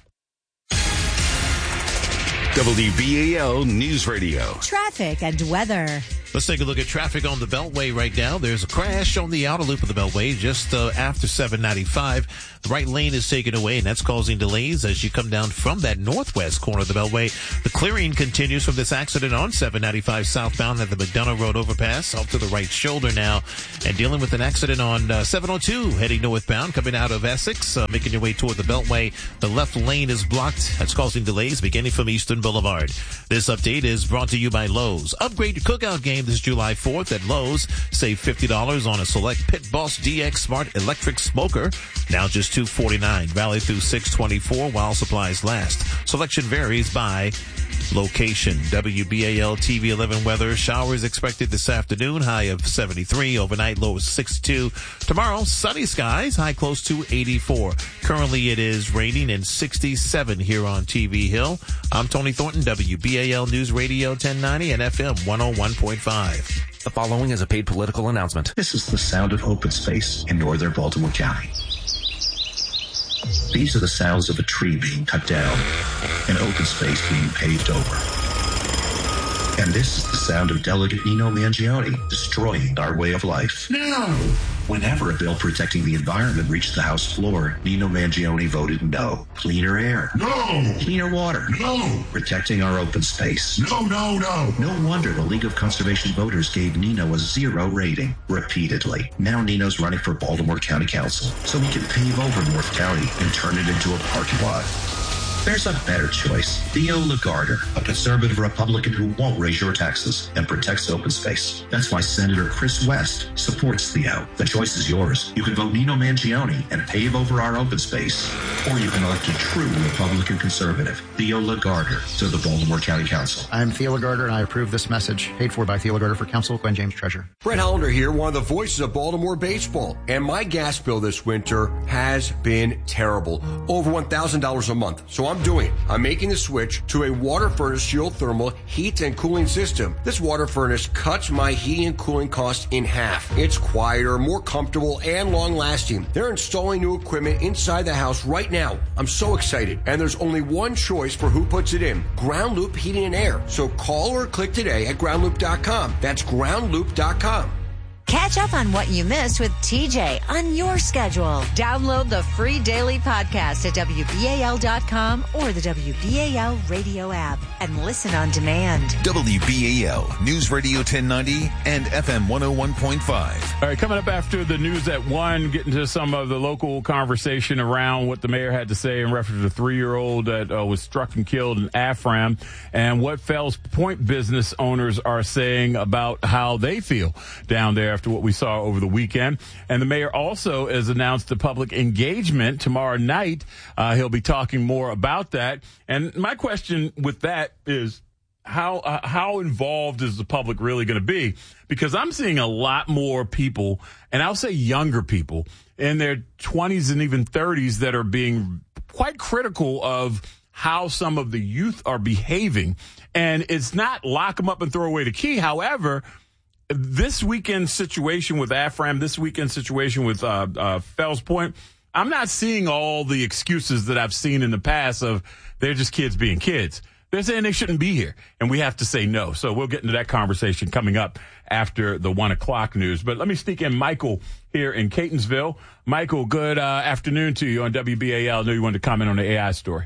W B A L News Radio. Traffic and weather. Let's take a look at traffic on the Beltway right now. There's a crash on the outer loop of the Beltway just uh, after seven ninety-five. The right lane is taken away, and that's causing delays as you come down from that northwest corner of the Beltway. The clearing continues from this accident on seven ninety-five southbound at the McDonough Road overpass, off to the right shoulder now, and dealing with an accident on uh, seven oh two heading northbound, coming out of Essex, uh, making your way toward the Beltway. The left lane is blocked. That's causing delays beginning from Eastern Boulevard. This update is brought to you by Lowe's. Upgrade your cookout game this July fourth at Lowe's. Save fifty dollars on a select Pit Boss D X Smart Electric Smoker. Now just two forty-nine. Valid through six twenty-four while supplies last. Selection varies by location. W B A L T V eleven weather. Showers expected this afternoon. High of seventy-three. Overnight low of sixty-two. Tomorrow, sunny skies. High close to eighty-four. Currently it is raining and sixty-seven here on T V Hill. I'm Tony Thornton, W B A L News Radio ten ninety and F M one oh one point five. The following is a paid political announcement. This is the sound of open space in northern Baltimore County. These are the sounds of a tree being cut down and open space being paved over. And this is the sound of Delegate Nino Mangione destroying our way of life. No! Whenever a bill protecting the environment reached the House floor, Nino Mangione voted no. Cleaner air. No! Cleaner water. No! Protecting our open space. No, no, no! No wonder the League of Conservation Voters gave Nino a zero rating repeatedly. Now Nino's running for Baltimore County Council so he can pave over North County and turn it into a parking lot. There's a better choice. Theo Lagarder, a conservative Republican who won't raise your taxes and protects open space. That's why Senator Chris West supports Theo. The choice is yours. You can vote Nino Mangione and pave over our open space. Or you can elect a true Republican conservative, Theo Lagarder, to the Baltimore County Council. I'm Theo Lagarder, and I approve this message. Paid for by Theo Lagarder for Council, Glenn James, Treasurer. Brett Hollander here, one of the voices of Baltimore baseball. And my gas bill this winter has been terrible. Over one thousand dollars a month. So I'm doing it. I'm making the switch to a water furnace geothermal heat and cooling system. This water furnace cuts my heating and cooling costs in half. It's quieter, more comfortable, and long-lasting. They're installing new equipment inside the house right now. I'm so excited. And there's only one choice for who puts it in. Ground Loop Heating and Air. So call or click today at ground loop dot com. That's ground loop dot com. Catch up on what you missed with T J on your schedule. Download the free daily podcast at W B A L dot com or the W B A L radio app and listen on demand. W B A L News Radio ten ninety and F M one oh one point five. All right, coming up after the news at one, getting to some of the local conversation around what the mayor had to say in reference to the three-year-old that uh, was struck and killed in Afram, and what Fells Point business owners are saying about how they feel down there after what we saw over the weekend. And the mayor also has announced a public engagement tomorrow night. Uh, he'll be talking more about that. And my question with that is, how uh, how involved is the public really going to be? Because I'm seeing a lot more people, and I'll say younger people, in their twenties and even thirties that are being quite critical of how some of the youth are behaving. And it's not lock them up and throw away the key. However, this weekend situation with Afram, this weekend situation with uh, uh, Fells Point, I'm not seeing all the excuses that I've seen in the past of they're just kids being kids. They're saying they shouldn't be here, and we have to say no. So we'll get into that conversation coming up after the one o'clock news. But let me sneak in Michael here in Catonsville. Michael, good uh, afternoon to you on W B A L. I know you wanted to comment on the A I story.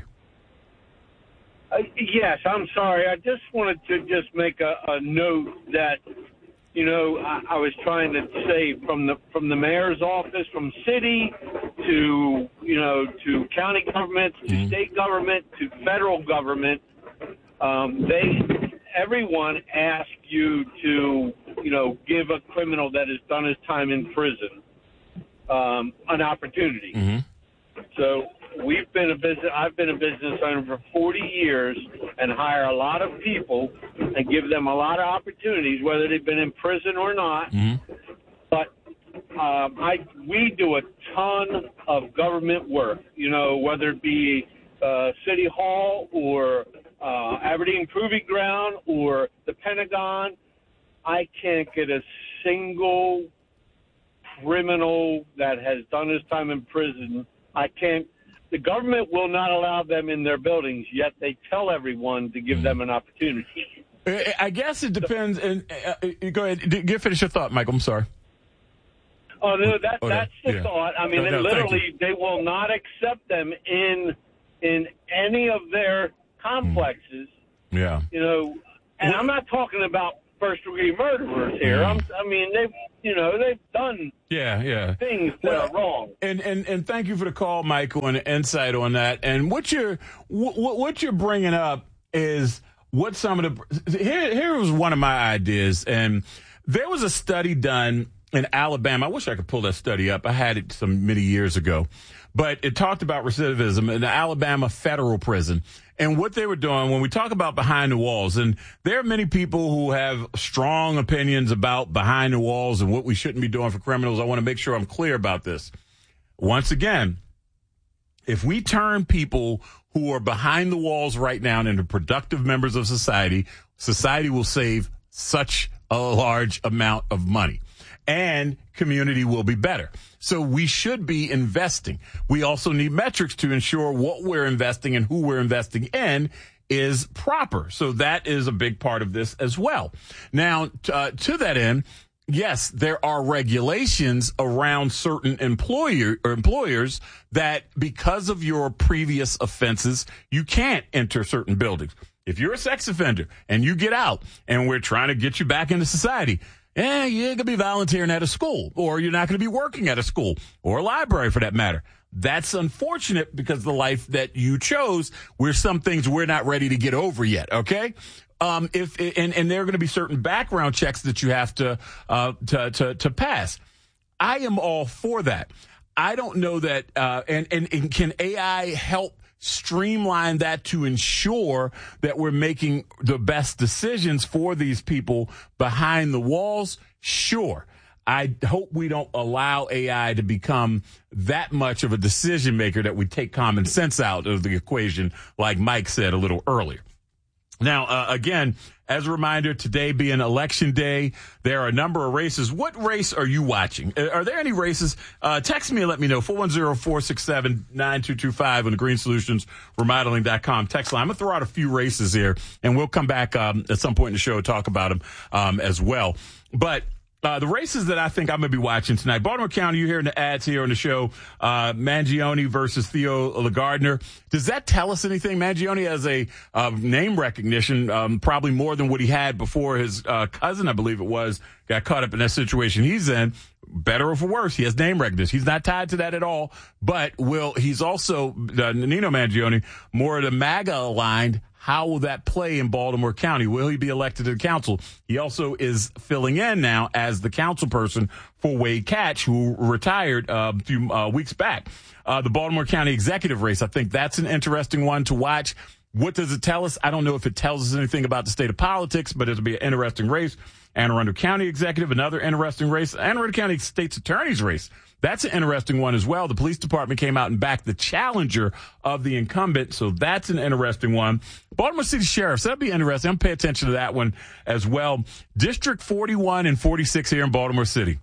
Uh, yes, I'm sorry. I just wanted to just make a, a note that you know, I, I was trying to say from the from the mayor's office, from city to, you know, to county government, to mm-hmm. state government, to federal government, um, they everyone asks you to, you know, give a criminal that has done his time in prison um, an opportunity. Mm-hmm. So we've been a business. I've been a business owner for forty years, and hire a lot of people and give them a lot of opportunities, whether they've been in prison or not. Mm-hmm. But um, I we do a ton of government work. You know, whether it be uh, City Hall or uh, Aberdeen Proving Ground or the Pentagon. I can't get a single criminal that has done his time in prison. I can't. The government will not allow them in their buildings, yet they tell everyone to give them an opportunity. I guess it depends. And uh, go ahead. Get finish your thought, Michael. I'm sorry. Oh no, that oh, that's the yeah. thought. I mean, no, no, literally, they will not accept them in in any of their complexes. Yeah. You know, and well, I'm not talking about first degree murderers here. I'm, I mean, they've you know they've done yeah yeah things that well, are wrong. And and and thank you for the call, Michael, and the insight on that. And what you're what, what you're bringing up is what some of the here here was one of my ideas, and there was a study done in Alabama. I wish I could pull that study up. I had it some many years ago, but it talked about recidivism in the Alabama federal prison. And what they were doing when we talk about behind the walls, and there are many people who have strong opinions about behind the walls and what we shouldn't be doing for criminals. I want to make sure I'm clear about this. Once again, if we turn people who are behind the walls right now into productive members of society, society will save such a large amount of money. And community will be better. So we should be investing. We also need metrics to ensure what we're investing and who we're investing in is proper. So that is a big part of this as well. Now, uh, to that end, yes, there are regulations around certain employer or employers that because of your previous offenses, you can't enter certain buildings. If you're a sex offender and you get out and we're trying to get you back into society, Eh, you ain't going to be volunteering at a school, or you're not going to be working at a school or a library for that matter. That's unfortunate because the life that you chose, where some things we're not ready to get over yet. Okay. Um, if, and, and there are going to be certain background checks that you have to, uh, to, to, to pass. I am all for that. I don't know that, uh, and, and, and can A I help streamline that to ensure that we're making the best decisions for these people behind the walls? Sure. I hope we don't allow A I to become that much of a decision maker that we take common sense out of the equation, like Mike said a little earlier. Now, uh, again, as a reminder, today being election day, there are a number of races. What race are you watching? Are there any races? Uh, text me and let me know. four one zero, four six seven, nine two two five on the green solutions remodeling dot com text line. I'm going to throw out a few races here, and we'll come back um, at some point in the show and talk about them um, as well. But Uh, the races that I think I'm going to be watching tonight, Baltimore County, you're hearing the ads here on the show, uh, Mangione versus Theo LeGardner. Does that tell us anything? Mangione has a uh, name recognition, um, probably more than what he had before his uh, cousin, I believe it was, got caught up in that situation he's in. Better or for worse, he has name recognition. He's not tied to that at all, but will he's also, uh, Nino Mangione, more of the MAGA aligned. How will that play in Baltimore County? Will he be elected to the council? He also is filling in now as the council person for Wade Catch, who retired uh, a few uh, weeks back. Uh, the Baltimore County executive race, I think that's an interesting one to watch. What does it tell us? I don't know if it tells us anything about the state of politics, but it'll be an interesting race. Anne Arundel County executive, another interesting race. Anne Arundel County state's attorney's race. That's an interesting one as well. The police department came out and backed the challenger of the incumbent, so that's an interesting one. Baltimore City Sheriff's, that'd be interesting. I'm paying attention to that one as well. District forty-one and forty-six here in Baltimore City.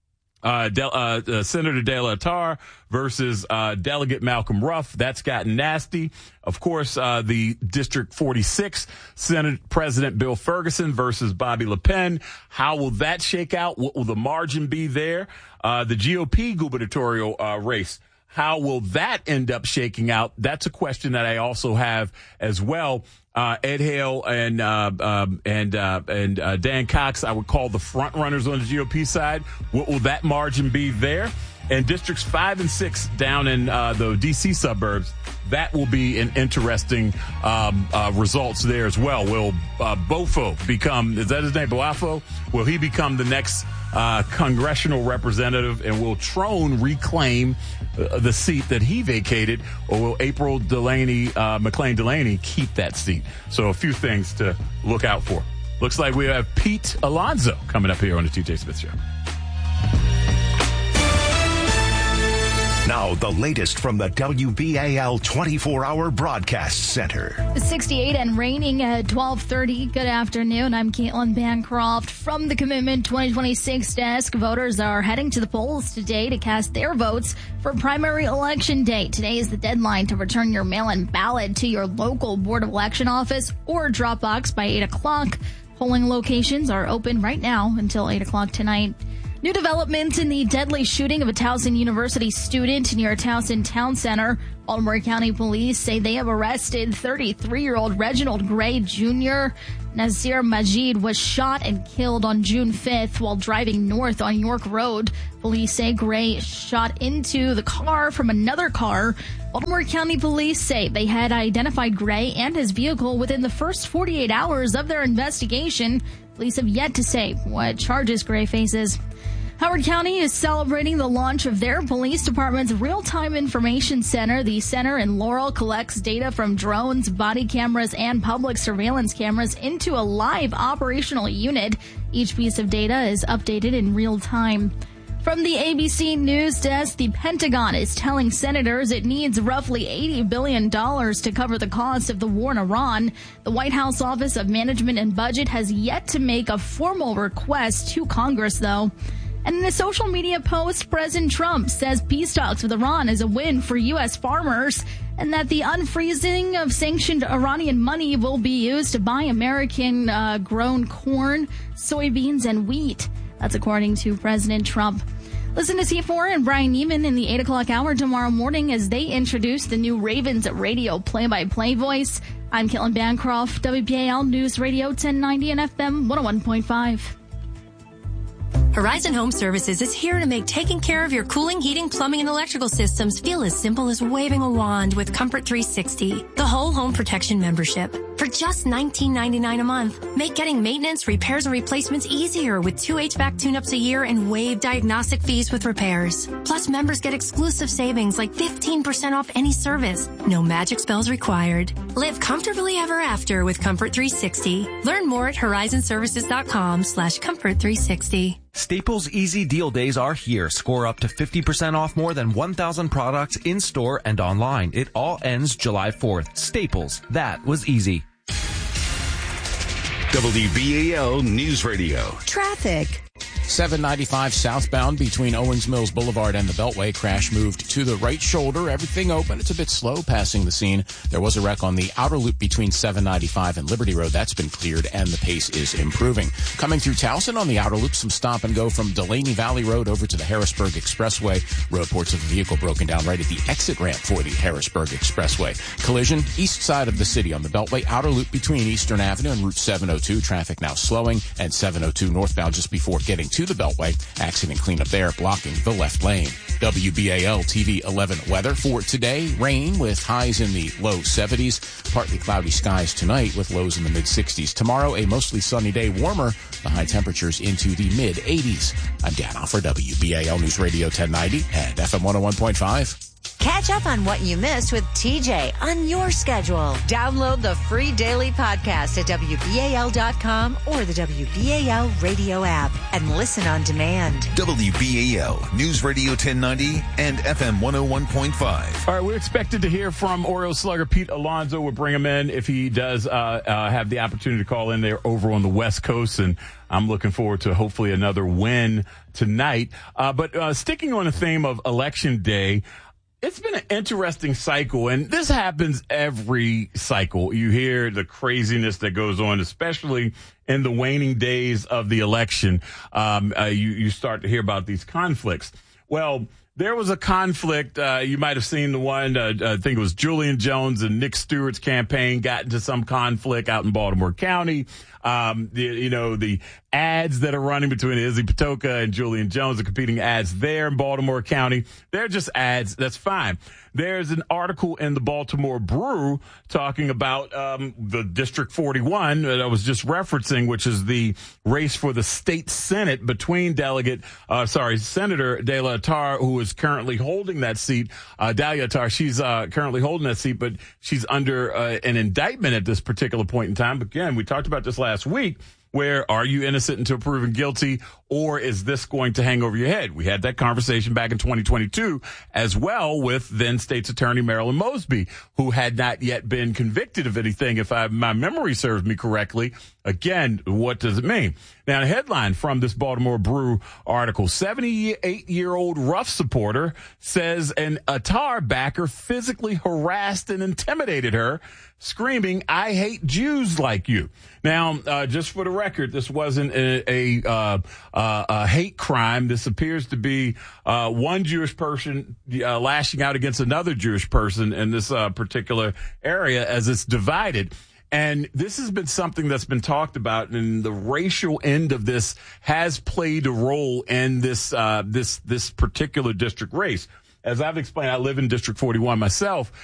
Uh, Del, uh, uh, Senator De La Tar versus uh, Delegate Malcolm Ruff. That's gotten nasty. Of course, uh, the District forty-six, Senate President Bill Ferguson versus Bobby Le Pen. How will that shake out? What will the margin be there? Uh, the G O P gubernatorial uh, race. How will that end up shaking out? That's a question that I also have as well. Uh, Ed Hale and uh, um, and uh, and uh, Dan Cox, I would call the front runners on the G O P side. What will that margin be there? And districts five and six down in uh, the D C suburbs, that will be an interesting um, uh, results there as well. Will uh, Bofo become, is that his name, Boafo? Will he become the next uh, congressional representative, and will Trone reclaim uh, the seat that he vacated, or will April Delaney, uh, McLean Delaney keep that seat? So a few things to look out for. Looks like we have Pete Alonso coming up here on the T J Smith Show. Now, the latest from the W B A L twenty-four hour Broadcast Center. sixty-eight and raining at twelve thirty. Good afternoon. I'm Caitlin Bancroft from the Commitment twenty twenty-six desk. Voters are heading to the polls today to cast their votes for primary election day. Today is the deadline to return your mail-in ballot to your local Board of Election office or drop box by eight o'clock. Polling locations are open right now until eight o'clock tonight. New developments in the deadly shooting of a Towson University student near Towson Town Center. Baltimore County Police say they have arrested thirty-three-year-old Reginald Gray Junior Nazir Majid was shot and killed on June fifth while driving north on York Road. Police say Gray shot into the car from another car. Baltimore County Police say they had identified Gray and his vehicle within the first forty-eight hours of their investigation. Police have yet to say what charges Gray faces. Howard County is celebrating the launch of their police department's real-time information center. The center in Laurel collects data from drones, body cameras, and public surveillance cameras into a live operational unit. Each piece of data is updated in real time. From the A B C News Desk, the Pentagon is telling senators it needs roughly eighty billion dollars to cover the cost of the war in Iran. The White House Office of Management and Budget has yet to make a formal request to Congress, though. And in a social media post, President Trump says peace talks with Iran is a win for U S farmers and that the unfreezing of sanctioned Iranian money will be used to buy American-grown uh, corn, soybeans, and wheat. That's according to President Trump. Listen to C four and Brian Neiman in the eight o'clock hour tomorrow morning as they introduce the new Ravens radio play-by-play voice. I'm Caitlin Bancroft, W B A L News Radio ten ninety and F M one oh one point five. Horizon Home Services is here to make taking care of your cooling, heating, plumbing, and electrical systems feel as simple as waving a wand with Comfort three sixty, the whole home protection membership. For just nineteen ninety-nine a month, make getting maintenance, repairs, and replacements easier with two H V A C tune-ups a year and waived diagnostic fees with repairs. Plus, members get exclusive savings like fifteen percent off any service. No magic spells required. Live comfortably ever after with Comfort three sixty. Learn more at horizon services dot com slash comfort three sixty. Staples Easy Deal Days are here. Score up to fifty percent off more than one thousand products in-store and online. It all ends July fourth. Staples. That was easy. W B A L News Radio. Traffic. seven ninety-five southbound between Owings Mills Boulevard and the Beltway. Crash moved to the right shoulder. Everything open. It's a bit slow passing the scene. There was a wreck on the outer loop between seven ninety-five and Liberty Road. That's been cleared and the pace is improving. Coming through Towson on the outer loop, some stop and go from Delaney Valley Road over to the Harrisburg Expressway. Road reports of a vehicle broken down right at the exit ramp for the Harrisburg Expressway. Collision east side of the city on the Beltway. Outer loop between Eastern Avenue and Route seven oh two. Traffic now slowing, and seven oh two northbound just before getting to the Beltway. Accident cleanup there, blocking the left lane. W B A L T V eleven weather for today. Rain with highs in the low seventies. Partly cloudy skies tonight with lows in the mid sixties. Tomorrow, a mostly sunny day, warmer. The high temperatures into the mid eighties. I'm Dan Alford, W B A L News Radio ten ninety and F M one oh one point five. Catch up on what you missed with T J on your schedule. Download the free daily podcast at W B A L dot com or the W B A L radio app and listen on demand. W B A L News Radio ten ninety and F M one oh one point five. All right, we're expected to hear from Orioles slugger Pete Alonso. We'll bring him in if he does uh, uh, have the opportunity to call in there over on the West Coast, and I'm looking forward to hopefully another win tonight. Uh, but uh, sticking on the theme of Election Day, it's been an interesting cycle, and this happens every cycle. You hear the craziness that goes on, especially in the waning days of the election. Um, uh, you, you start to hear about these conflicts. Well, there was a conflict. Uh, you might have seen the one, uh, I think it was Julian Jones and Nick Stewart's campaign got into some conflict out in Baltimore County. Um, the, you know, the ads that are running between Izzy Patoka and Julian Jones, the competing ads there in Baltimore County, they're just ads. That's fine. There's an article in the Baltimore Brew talking about um, the District forty-one that I was just referencing, which is the race for the state Senate between Delegate, uh, sorry, Senator De La Attar, who is currently holding that seat. Uh, Dalia Attar, she's uh, currently holding that seat, but she's under uh, an indictment at this particular point in time. But again, we talked about this last week. Where are you innocent until proven guilty, or is this going to hang over your head? We had that conversation back in twenty twenty-two as well with then State's Attorney Marilyn Mosby, who had not yet been convicted of anything, if I, my memory serves me correctly. Again, what does it mean? Now, a headline from this Baltimore Brew article, seventy-eight-year-old Ruff supporter says an Attar backer physically harassed and intimidated her, screaming, "I hate Jews like you." Now, uh, just for the record, this wasn't a, a, uh, uh, a hate crime. This appears to be uh, one Jewish person uh, lashing out against another Jewish person in this uh, particular area as it's divided. And this has been something that's been talked about, and the racial end of this has played a role in this uh, this this particular district race. As I've explained, I live in District forty-one myself,